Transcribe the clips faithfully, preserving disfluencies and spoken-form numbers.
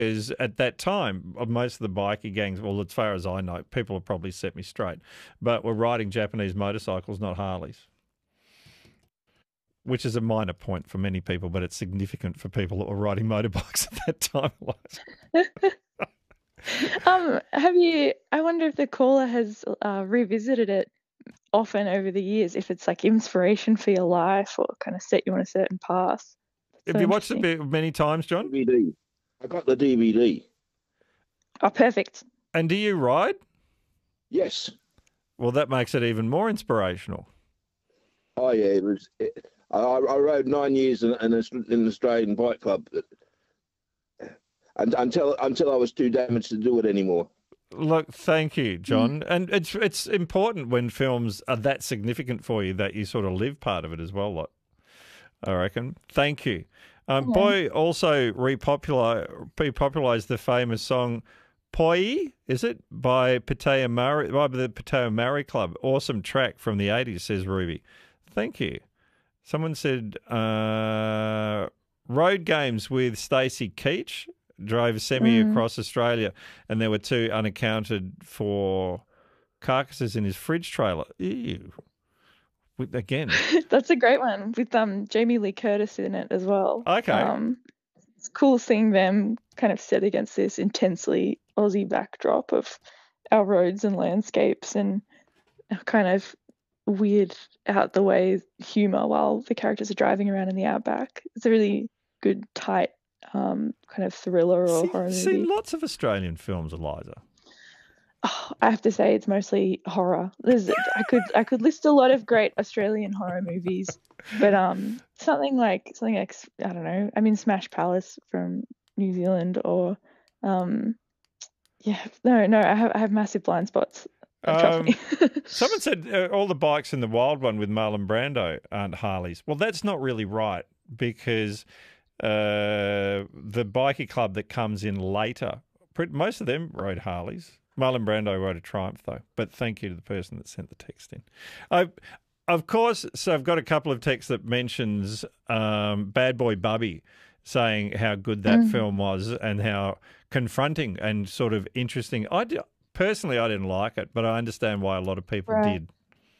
Because at that time, uh, most of the bikie gangs, well, as far as I know, people have probably set me straight, but were riding Japanese motorcycles, not Harleys, which is a minor point for many people, but it's significant for people that were riding motorbikes at that time. um, have you? I wonder if the caller has uh, revisited it often over the years, if it's like inspiration for your life or kind of set you on a certain path. Have So you watched interesting. it many times, John? D V D. I got the D V D. Oh, perfect. And do you ride? Yes. Well, that makes it even more inspirational. Oh yeah, it was. It, I, I rode nine years in, in, in the Australian Bike Club, and until until I was too damaged to do it anymore. Look, thank you, John. Mm. And it's it's important when films are that significant for you that you sort of live part of it as well. Like, I reckon. Thank you. Um, yeah. Boy also repopular, repopularized the famous song Poi, is it? By Pattaya Mari, by the Pattaya Mari Club. Awesome track from the eighties, says Ruby. Thank you. Someone said uh, Road Games with Stacey Keach. Drove a semi mm. across Australia, and there were two unaccounted for carcasses in his fridge trailer. Ew. Again. That's a great one with um Jamie Lee Curtis in it as well. Okay. Um, it's cool seeing them kind of set against this intensely Aussie backdrop of our roads and landscapes and kind of weird out the way humour while the characters are driving around in the outback. It's a really good, tight um, kind of thriller or see, horror movie. Seen lots of Australian films, Eliza. Oh, I have to say it's mostly horror. There's, I could I could list a lot of great Australian horror movies, but um, something like something like I don't know. I mean, Smash Palace from New Zealand, or um, yeah, no, no. I have I have massive blind spots. Um, someone said uh, all the bikes in the Wild One with Marlon Brando aren't Harleys. Well, that's not really right because uh, the bikie club that comes in later, most of them rode Harleys. Marlon Brando rode a Triumph, though. But thank you to the person that sent the text in. I, of course, so I've got a couple of texts that mentions um, Bad Boy Bubby saying how good that mm. film was and how confronting and sort of interesting. I did, personally, I didn't like it, but I understand why a lot of people right. did.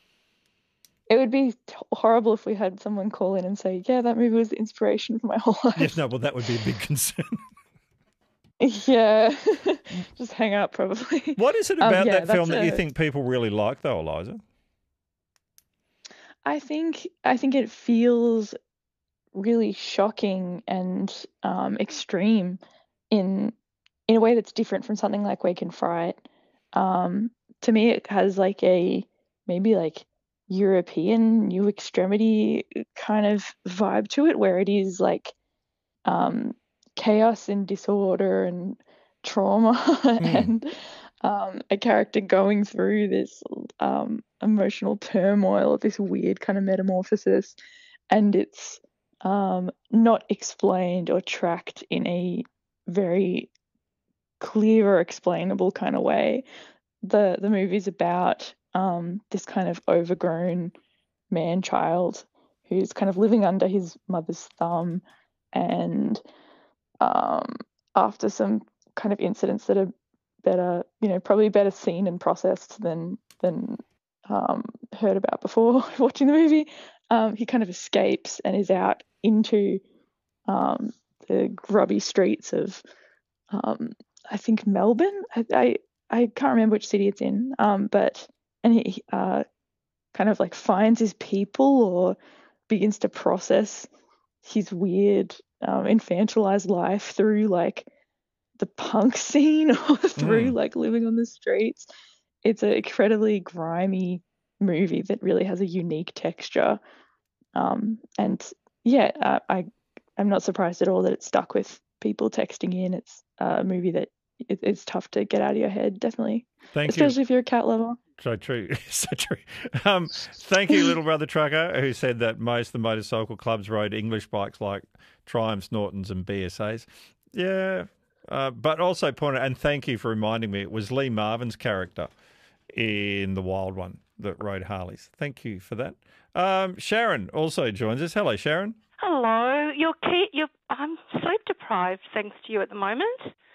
It would be horrible if we had someone call in and say, yeah, that movie was the inspiration for my whole life. Yes, no, well, that would be a big concern. Yeah, just hang up probably. What is it about um, yeah, that film that a... you think people really like, though, Eliza? I think I think it feels really shocking and um, extreme in in a way that's different from something like Wake and Fright. Um, to me, it has like a maybe like European New Extremity kind of vibe to it, where it is like. Um, chaos and disorder and trauma mm. and um, a character going through this um, emotional turmoil, this weird kind of metamorphosis, and it's um, not explained or tracked in a very clear or explainable kind of way. The the movie's about um, this kind of overgrown man-child who's kind of living under his mother's thumb, and Um, after some kind of incidents that are better, you know, probably better seen and processed than than um, heard about before watching the movie, um, he kind of escapes and is out into um, the grubby streets of, um, I think Melbourne. I, I I can't remember which city it's in, um, but and he uh, kind of like finds his people or begins to process his weird um, infantilized life through like the punk scene or through mm. like living on the streets. It's an incredibly grimy movie that really has a unique texture. Um, and yeah, uh, I, I'm not surprised at all that it's stuck with people texting in. It's a movie that it, it's tough to get out of your head, definitely. Thank Especially you. if you're a cat lover. So true. So true. Um, thank you, little brother trucker, who said that most of the motorcycle clubs rode English bikes like Triumphs, Nortons and B S As. Yeah, uh, but also pointed, and thank you for reminding me, it was Lee Marvin's character in the Wild One that rode Harleys. Thank you for that. Um, Sharon also joins us. Hello, Sharon. Hello. You're, key, you're I'm sleep deprived thanks to you at the moment.